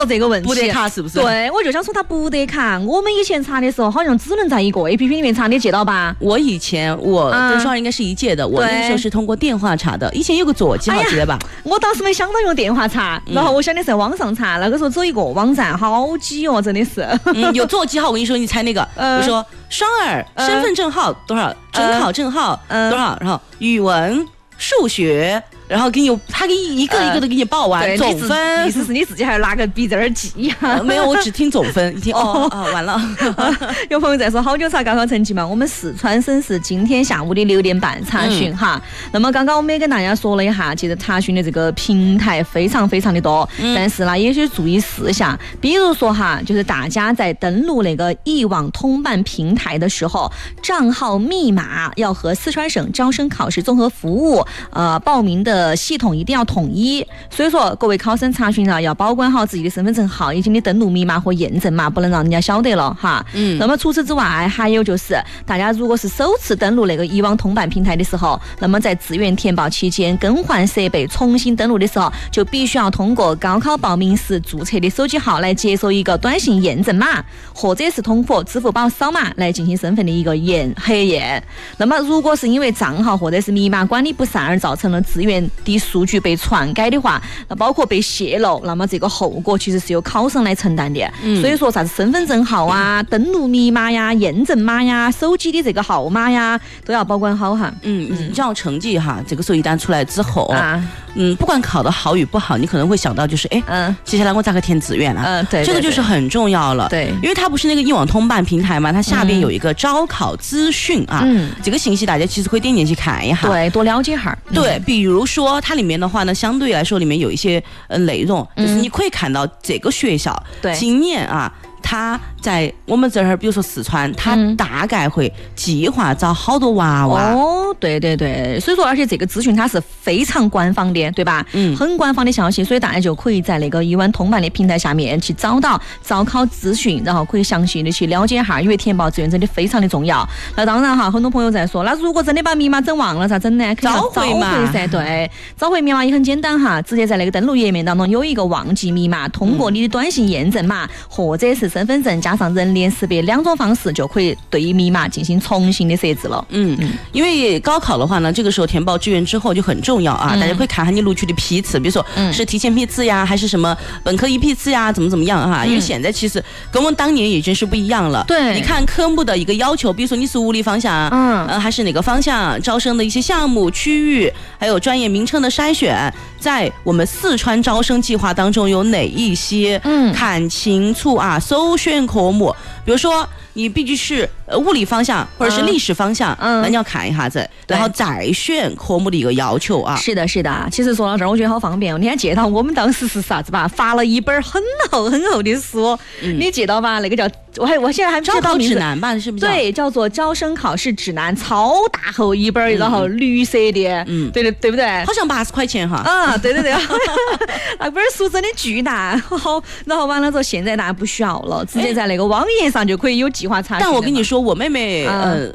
这个问题不得卡是不是？ 对，我就想说他不得卡。我们以前查的时候，好像只能在一个 APP 里面查，你记到吧？ 我以前跟双儿应该是一届的，我那个时候是通过电话查的。以前有个座机，好记得吧？ 我当时没想到用电话查，然后我想的是在网上查。那个时候走一个网站，好挤哦，真的是。 有座机号，我跟你说，你猜那个？我说双儿身份证号多少？准考证号多少？然后语文、数学。然后他给一个一个的给你报完总分， 意思是你自己还要拿个笔在那儿记呀？ 没有，我只听总分，一听完了。 有朋友在说好久查高考成绩嘛？我们四川省是今天下午的6点半查询哈。那么刚刚我们也跟大家说了一下，其实查询的这个平台非常非常的多，但是呢，也许注意事项，比如说哈，就是大家在登录那个一网通办平台的时候，账号密码要和四川省招生考试综合服务报名的系统一定要统一，所以说各位考生查询要保管好自己的身份证号以及你登录密码和验证码，不能让人家晓得了哈。那么除此之外，还有就是大家如果是首次登录那个一网通办平台的时候，那么在自愿填报期间更换设备重新登录的时候，就必须要通过高考报名时注册的手机号来接受一个短信验证码，或者是通过支付宝扫码来进行身份的一个核验。那么如果是因为账号或者是密码管理不善而造成了志愿的数据被篡改的话，那包括被泄露，那么这个后果其实是由考生来承担的。所以说啥子身份证号啊、登录密码呀、验证码呀、手机的这个号码呀，都要保管好哈。 像成绩哈，这个时候一旦出来之后不管考得好与不好，你可能会想到就是接下来我咋个填志愿啊？ 对， 这个就是很重要了。对，因为它不是那个一网通办平台嘛，它下边有一个招考资讯啊，这个信息大家其实会点进去看一下， 对，多了解哈。 对，比如说它里面的话呢，相对来说里面有一些内容，就是你可以看到这个学校今年啊。他在我们这儿，比如说四川，他大概会计划招好多娃娃。 对，所以说，而且这个资讯它是非常官方的，对吧？很官方的消息，所以大家就可以在那个一网通办的平台下面去找到招考资讯，然后可以详细的去了解哈，因为填报志愿真的非常的重要。那当然哈，很多朋友在说，那如果真的把密码整忘了咋整呢？肯定要找回噻。对，找回密码也很简单哈，直接在那个登录页面当中有一个忘记密码，通过你的短信验证码或者是身份证加上人脸识别2种方式，就可以对密码进行重新的设置了。 因为高考的话呢，这个时候填报志愿之后就很重要啊，大家可以看看你录取的批次，比如说是提前批次呀，还是什么本科一批次呀，怎么样哈？因为现在其实跟我们当年已经是不一样了。对，你看科目的一个要求，比如说你是物理方向，还是哪个方向，招生的一些项目、区域，还有专业名称的筛选，在我们四川招生计划当中有哪一些？看清楚啊，首选科目，比如说你必须是物理方向或者是历史方向，那你要看一下子，然后再选科目的一个要求啊。 是的。其实说到这儿，我觉得好方便哦。你还记到我们当时是啥子吧？发了一本很厚的书，你记到吧？那个叫我现在还没知道名字。 招考指南吧，是不是？ 对，叫做招生考试指南，超大厚一本，然后绿色的，对不对？ 好像80块钱哈。 对，那本书真的巨大，然后完了之后，现在大家不需要了，直接在那个网页上就可以有计划查询。 但我跟你说，我妹妹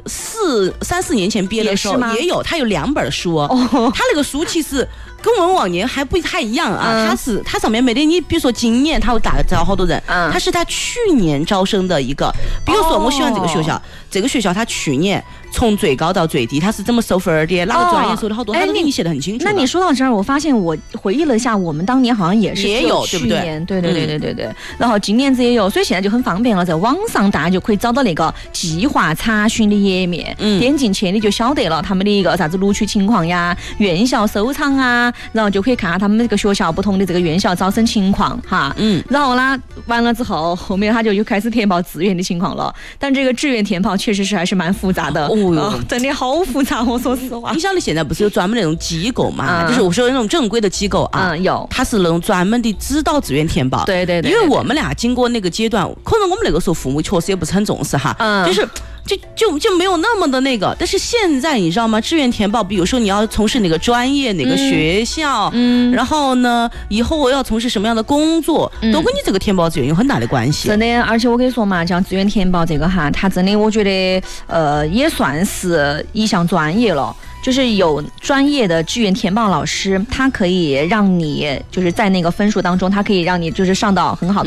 3、4年前毕业的时候也有，她有2本书，她那个书其实跟我们往年还不太一样啊，它上面没得你，比如说今年它会大概招好多人，它是他去年招生的一个，比如说我喜欢这个学校，这个学校它去年从最高到最低它是怎么收分的，哪个专业收的好多，它都给你写得很清楚。 那你说到这儿，我发现我回忆了一下，我们当年好像也有， 对不对？ 对。然后今年子也有，所以现在就很方便了，在网上大家就可以找到那个计划查询的页面，点进去你就晓得了他们的一个啥子录取情况呀、院校收场啊，然后就可以看下他们这个学校不同的这个院校招生情况哈。然后呢，完了之后后面他就又开始填报志愿的情况了，但这个志愿填报确实是还是蛮复杂的。真的好复杂，我说实话。 你晓得现在不是有专门那种机构嘛？就是我说那种正规的机构啊， 有， 它是那种专门的指导志愿填报。对。因为我们俩经过那个阶段，可能我们那个时候父母确实也不是很重视哈，就是就没有那么的那个。但是现在你知道吗？志愿填报，比如说你要从事哪个专业、哪个学校，然后呢，以后我要从事什么样的工作，都跟你这个填报志愿有很大的关系。 真的，而且我跟你说嘛，像志愿填报这个哈，它真的我觉得也算是一项专业了。就是有专业的志愿填报老师，他可以让你就是在那个分数当中，他可以让你就是上到很好的